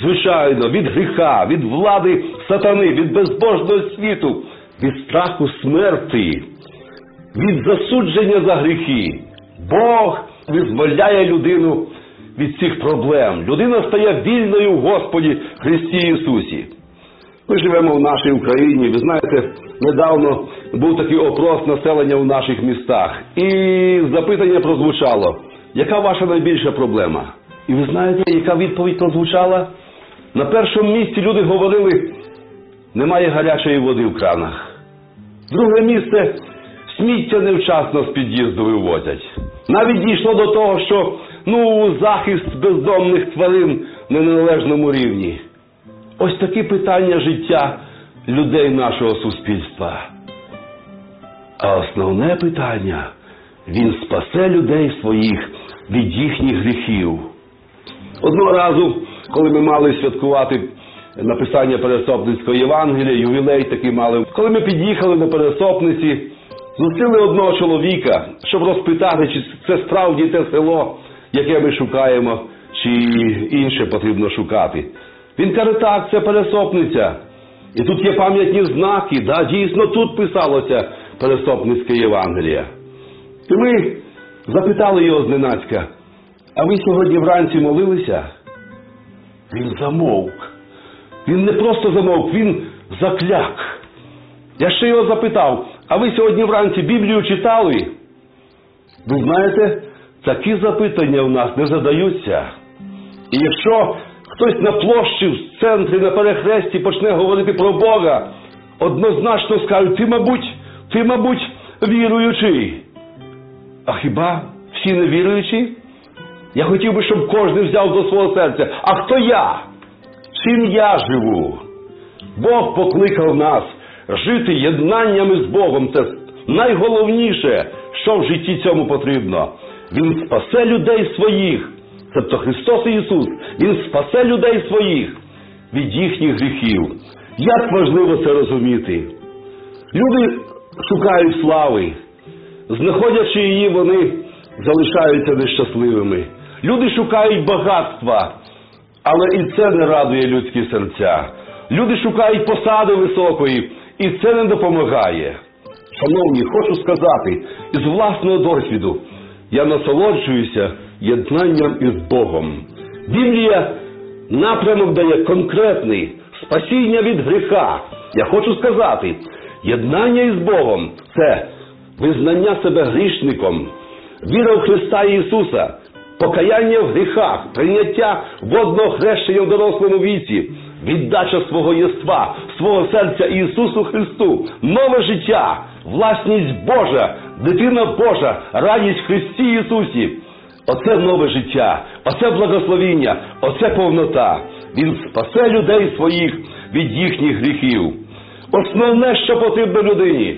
Звичайно, від гріха, від влади сатани, від безбожного світу, від страху смерті, від засудження за гріхи. Бог визволяє людину від цих проблем. Людина стає вільною в Господі Христі Ісусі. Ми живемо в нашій Україні. Ви знаєте, недавно був такий опрос населення в наших містах. І запитання прозвучало: яка ваша найбільша проблема? І ви знаєте, яка відповідь прозвучала? На першому місці люди говорили: немає гарячої води в кранах. Друге місце – сміття невчасно з під'їзду вивозять. Навіть дійшло до того, що захист бездомних тварин на неналежному рівні. Ось такі питання життя людей нашого суспільства. А основне питання – Він спасе людей своїх від їхніх гріхів. Одного разу, коли ми мали святкувати написання Пересопницького Євангелія, ювілей такий мали, коли ми під'їхали до Пересопниці, зустріли одного чоловіка, щоб розпитати, чи це справді те село, яке ми шукаємо, чи інше потрібно шукати. Він каже: так, це Пересопниця. І тут є пам'ятні знаки, дійсно тут писалося Пересопницьке Євангеліє. І ми запитали його зненацька: а ви сьогодні вранці молилися? Він замовк. Він не просто замовк, він закляк. Я ще його запитав: а ви сьогодні вранці Біблію читали? Ви знаєте, такі запитання в нас не задаються. І якщо хтось на площі, в центрі, на перехресті почне говорити про Бога, однозначно скажуть: ти, мабуть, віруючий. А хіба всі не віруючі? Я хотів би, щоб кожен взяв до свого серця: а хто я? Чим я живу? Бог покликав нас жити єднаннями з Богом. Це найголовніше, що в житті цьому потрібно. Він спасе людей своїх, тобто Христос Ісус, Він спасе людей своїх від їхніх гріхів. Як важливо це розуміти? Люди шукають слави. Знаходячи її, вони залишаються нещасливими. Люди шукають багатства, але і це не радує людські серця. Люди шукають посади високої, і це не допомагає. Шановні, хочу сказати, із власного досвіду, я насолоджуюся єднанням із Богом. Біблія напрямок дає конкретний – спасіння від гріха. Я хочу сказати, єднання із Богом – це визнання себе грішником, віра в Христа Ісуса, покаяння в гріхах, прийняття водного хрещення в дорослому віці, віддача свого єства, свого серця Ісусу Христу, нове життя, власність Божа, дитина Божа, радість в Христі Ісусі. Оце нове життя, оце благословіння, оце повнота. Він спасе людей своїх від їхніх гріхів. Основне, що потрібно людині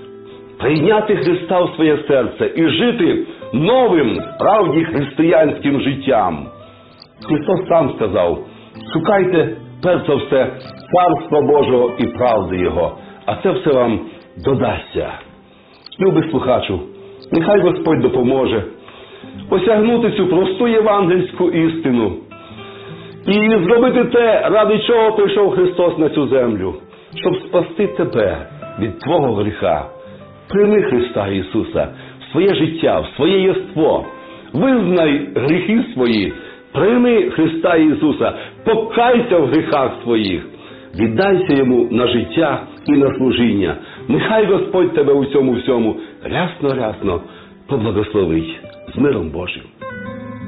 – прийняти Христа в своє серце і жити новим, справді християнським життям. Христос сам сказав: шукайте перш за все Царства Божого і правди Його, а це все вам додасться. Любий слухачу, нехай Господь допоможе осягнути цю просту євангельську істину і зробити те, ради чого прийшов Христос на цю землю, щоб спасти тебе від твого гріха. Прийми Христа Ісуса в своє життя, в своє єство. Визнай гріхи свої, прийми Христа Ісуса, покайся в гріхах своїх, віддайся Йому на життя і на служіння. Нехай Господь тебе у цьому всьому рясно-рясно поблагословить. З миром Божим.